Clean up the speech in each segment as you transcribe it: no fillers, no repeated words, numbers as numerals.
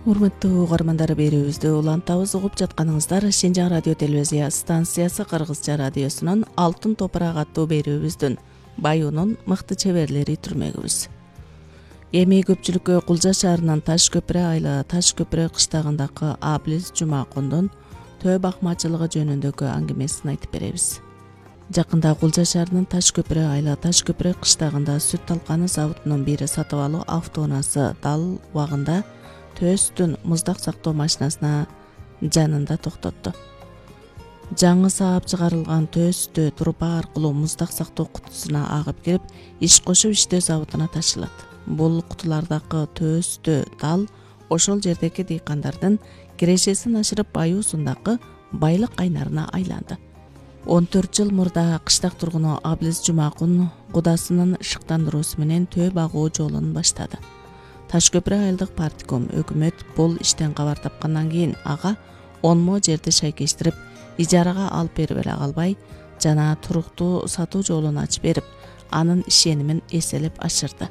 Урматтуу угармандар, берүүбүздү улантабыз. Угуп жатканыңыздар Шинжаң радио телевизия станциясы Кыргызча радиосунун Алтын топурак аттуу берүүбүздүн Баюунун мыкты чеберлери түрмөгүбүз. Эми көпчүлүккө Кулжа шаарынын Таш көпүрө айла Таш көпүрө кыштагындагы Аблиз Жумакундун төө бакмачылыгы жөнүндөгү аңгемесин айтып беребиз. Жакында Кулжа шаарынын Таш көпүрө айла Таш көпүрө кыштагында сүт талканы заводунун бир сатып алуу автоунаасы дал убагында төөстүн муздак сактоо машинасына жанында токтотту. Жаңы саап чыгарылган төөстү труба аркылуу муздак сактоо кутусуна агып кирип, иш кошуп иштөө заводуна ташылат. Бул кутулардагы төөстү дал ошол жердеги дыйкандардын кирешесин ашырып баюусундагы байлык кайнарына айланды. 14 жыл мурда кыштак тургуну Аблиз Жумакун кудасынын шыктандыруусу менен төө багуу жолун баштады. Таш көпүрө айылдык партком өкмөт бул иштен кабар тапкандан кийин ага 10 мо жерди шайкештирип, ижарага алып берип эле калбай, жана туруктуу сатуу жолун ачып берип, анын ишенимин эселеп ашырды.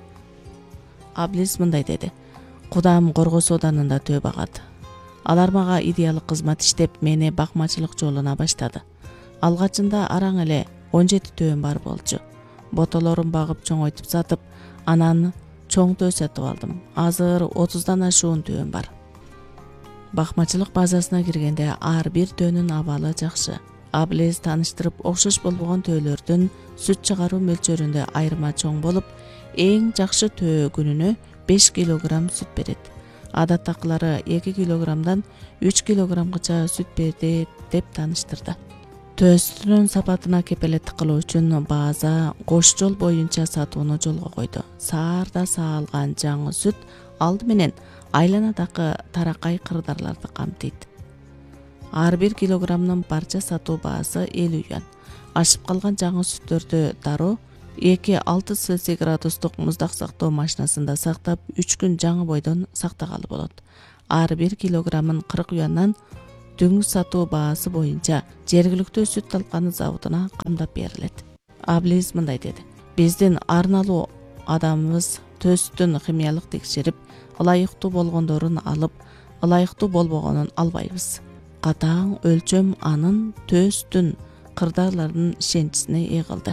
Аблиз мындай деди: "Кудам Корго сооданында төө багат. Алар мага идеалдык кызмат иштеп, мени бакмачылык жолуна баштады. Алгачында араң эле 17 төөм бар болчу. Ботолорун багып чоңойтуп сатып, анан чоң төө сатып алдым. Азыр 30дан ашуун төөм бар. Бакмачылык базасына киргенде ар бир төөнүн абалы жакшы. Аблиз тааныштырып, окшош болбогон төөлөрдүн сүт чыгаруу мөлчөрүндө айырма чоң болуп, эң жакшы төө күнүнө 5 килограмм сүт берет. Адаттакылары 2 килограммдан 3 килограммгача сүт берди деп тааныштырды. Төөстүнүн сапатына кепелеттик кылуу үчүн база кош жол боюнча сатууну жолго койду. Саарда саалган жаңы сүт алды менен айланадагы таракай кырдарларды камтыйт. Ар бир килограммдын барча сатуу баасы 50 юан. Ашып калган жаңы сүттөрдү дароо 2-6 Цельсий градустук муздак сактоо машинасында сактап 3 күн жаңы бойдон сактагалы болот. Ар бир килограммын 40 юандан түнкү сатуу баасы боюнча жергиликтүү сүт талканы заводуна камдап берилет. Аблиз мындай деди: "Биздин арналуу адамыбыз төөстүн химиялык текшерип, ылайыктуу болгондорун алып, ылайыктуу болбогонун албайбыз. Катаң өлчөм анын төөстүн кырдарларынын ишенчисине ээ кылды.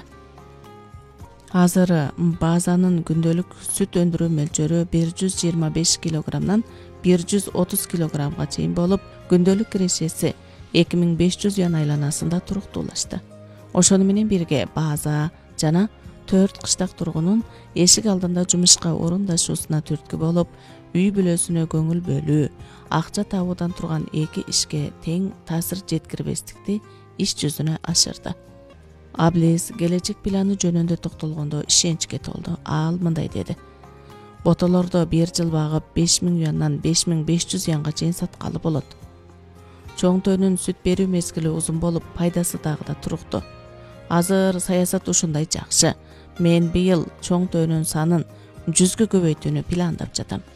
Азыр базанын күндөлүк сүт өндүрүү мөлчөрү 125 килограммдан 130 килограммга чейин болуп, күндөлүк кирешеси 2500 юан айланасында туруктуулашты. Ошону менен бирге база жана 4 кыштак тургунун эшик алдында жумушка орундашуусуна түрткү болуп, үй бүлөсүнө көңүл бөлүү, акча табуудан турган эки ишке тең таасир жеткирбестикти иш жүзүнө ашырды." Аблиз келечек планы жөнүндө токтолгондо ишеничке толду. Ал мындай деди: "Ботолордо 1 жыл багып 5000 юандан 5500 юанга чейин саткалы болот. Чоң төөнүн сүт берүү мезгили узун болуп, пайдасы дагы да туруктуу. Азыр саясат ушундай жакшы. Мен быйыл чоң төөнүн санын 100гө көбөйтүүнү пландап жатам.